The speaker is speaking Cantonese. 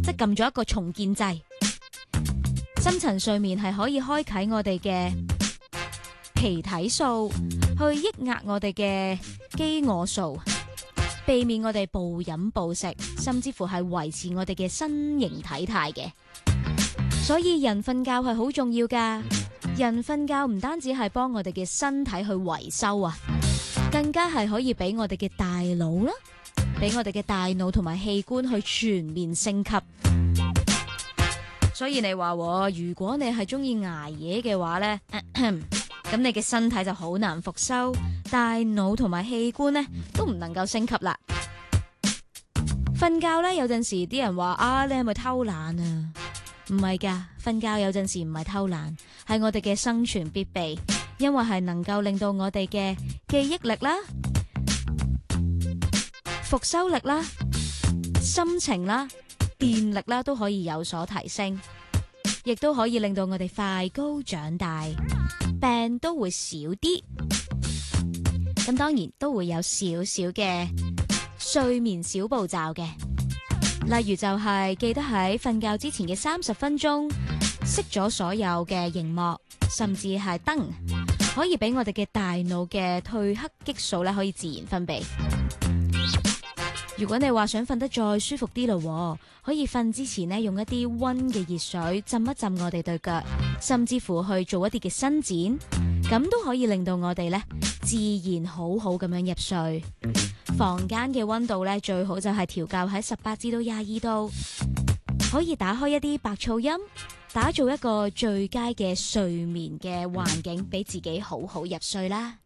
即係撳咗一個重建掣。深層睡眠係可以開啟我哋嘅皮體素，去抑壓我哋嘅飢餓素，避免我哋暴飲暴食，甚至乎係維持我哋嘅身形體態嘅。所以人瞓覺係好重要噶。人瞓覺唔單止係幫我哋嘅身體去維修啊，更加係可以俾我哋嘅大腦啦，俾我哋嘅大腦同埋器官去全面升級。所以你話如果你係中意捱夜嘅話呢，咁你嘅身體就好難復修，大腦同埋器官呢都唔能夠升級啦。瞓覺呢，有陣時啲人話你係咪偷懶啊？唔係噶，瞓覺有陣時唔係偷懶，係我哋嘅生存必備，因為係能夠令到我哋嘅記憶力啦、復修力啦、心情啦、電力啦都可以有所提升，亦都可以令到我哋快高長大，病都會少啲。咁當然都會有少少嘅睡眠小步驟嘅。例如就係記得喺瞓覺之前嘅30分鐘熄咗所有嘅熒幕，甚至係燈，可以俾我哋嘅大腦嘅褪黑激素咧可以自然分泌。如果你話想瞓得再舒服啲咯，可以瞓之前呢用一啲溫嘅熱水浸一浸我哋對腳，甚至乎去做一啲嘅伸展，咁都可以令到我哋呢自然好好咁樣入睡。房間嘅溫度咧最好就係調校喺18至到22度，可以打開一啲白噪音，打造一個最佳嘅睡眠嘅環境，俾自己好好入睡啦。